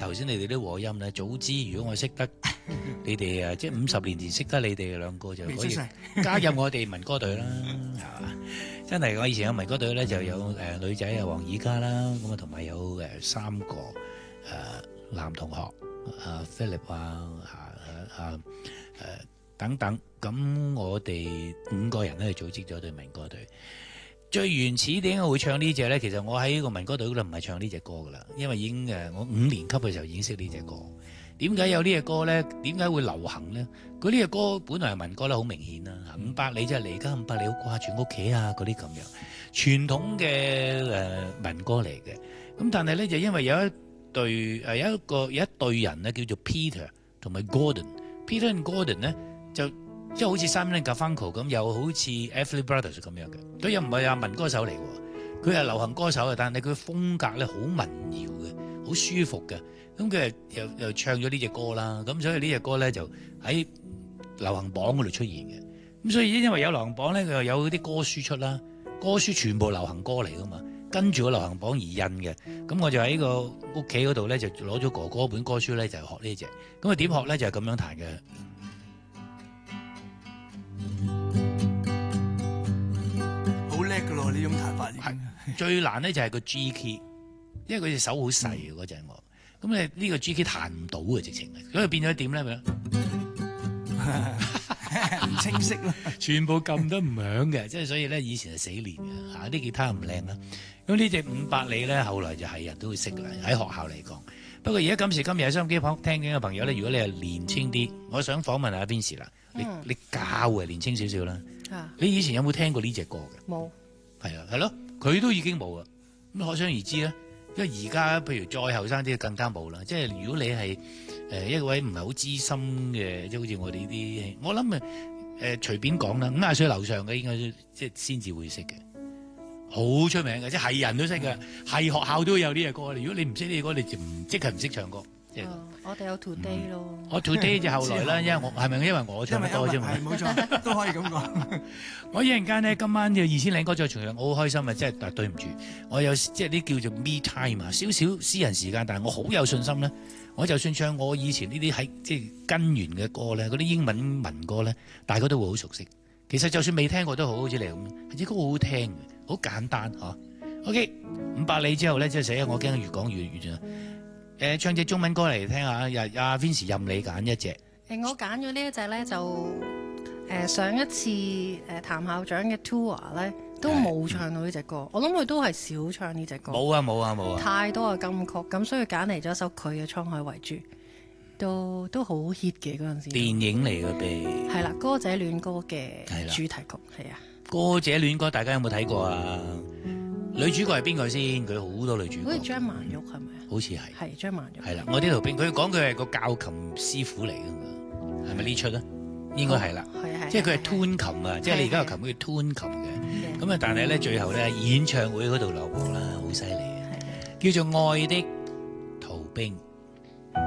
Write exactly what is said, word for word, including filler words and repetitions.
頭先你哋啲和音咧，早知如果我識得你哋啊，即係五十年前識得你哋兩個就可以加入我哋民歌隊啦，係嘛？真係我以前有民歌隊咧，就有誒、呃、女仔啊黃以嘉啦，咁啊同埋有誒、呃、三個誒、呃、男同學啊 Philip 啊啊啊誒、呃、等等，咁我哋五個人咧組織咗隊民歌隊。最原始點解會唱呢隻咧？其實我喺個民歌隊嗰度唔係唱呢隻歌噶啦，因為已經誒我五年級嘅時候已經識呢隻歌。點解有呢隻歌咧？點解會流行咧？佢呢隻歌本來係民歌啦，好明顯啦。五百里即係離家五百里好掛住屋企啊，嗰啲咁樣傳統嘅誒、呃、民歌嚟嘅。咁但係咧就因為有一隊誒、呃、有一個有一隊人咧叫做 Peter 同埋 Gordon，Peter and Gordon 咧就即係好似 Simon and Garfunkel 咁，又好似 Everly Brothers 咁樣嘅。佢又唔係阿民歌手嚟喎，佢係流行歌手嘅，但係佢風格咧好民謠嘅，好舒服嘅。咁佢又又唱咗呢隻歌啦，咁所以呢隻歌咧就喺流行榜嗰度出現嘅。咁所以因為有流行榜咧，佢又有啲歌書出啦，歌書全部流行歌嚟噶嘛，跟住個流行榜而印嘅。咁我就喺個屋企嗰度咧就攞咗哥哥本歌書咧就學呢隻。咁啊點學咧就係咁樣彈嘅。 好叻噶咯，呢種彈法已經最難咧就係個 G key， 因為佢隻手好細嗰陣我。咁你呢個 G key 彈唔到嘅直情，所以變咗點咧？ 唔清晰咯， 全部撳得唔響嘅，即係所以咧以前係死練嘅嚇，啲吉他唔靚啦。咁呢隻五百里咧，後來就係人都會識啦，喺學校嚟講。不過而家今時今日喺收音機旁聽緊嘅朋友咧，如果你係年青啲，我想訪問下 Vincy 啦，你你教嘅年青少少啦。啊、你以前有冇聽過呢隻歌嘅？ 冇。 係啊，係咯，佢都已經冇啊。咁可想而知咧。因為而家譬如再後生啲更加冇啦，即係如果你係誒、呃、一位唔係好資深嘅，即係好似我哋呢啲，我諗誒誒隨便講啦，五廿歲樓上嘅應該即係先至會識嘅，好出名嘅，即係人都識嘅，係學校都有呢隻歌。如果你唔識呢隻歌，你就唔即係唔識唱歌。即係哦、我哋有 Today 咯， 嗯、我 Today 就後來啦，因為我係咪因為我唱得多啫嘛？ 係冇錯，都可以咁講。 我一陣間呢，今晚嘅二千零歌再重唱，我好開心啊！即係但係對唔住，我有即係啲叫做 me time 啊，少少私人時間，但係我好有信心咧。我就算唱我以前呢啲喺即係根源嘅歌咧，嗰啲英文民歌咧，大家都會好熟悉。其實就算未聽過都好，好似你咁，啲歌好好聽嘅，好簡單嚇。OK， 五百里之後咧，即係寫我驚越講越遠啊！誒，唱隻中文歌嚟聽下，阿 Vincy 任你揀一隻。 誒，我揀咗呢一隻咧，就誒、呃、上一次誒譚校長嘅 tour 咧，都冇唱到呢隻歌。我諗佢都係少唱呢隻歌。 冇啊冇啊冇啊！ 太多嘅金曲，咁所以揀嚟咗一首佢嘅《滄海為珠》，都都好 hit 嘅嗰陣時。 電影嚟嘅唄。係啦，歌者戀歌嘅主題曲，係啊。 歌者戀歌，大家有冇睇過啊？女主角係邊個先？佢好多女主角。 好似張曼玉係咪啊？ 好似係。 係張曼玉。 係啦，我呢度邊佢講佢係個教琴師傅嚟㗎嘛，係咪呢出啊？應該係啦。係啊係。即係佢係 tune 琴啊，即係你而家個琴叫 tune 琴嘅。咁啊，但係咧最後咧演唱會嗰度流過啦，好犀利嘅。叫做《愛的逃兵》。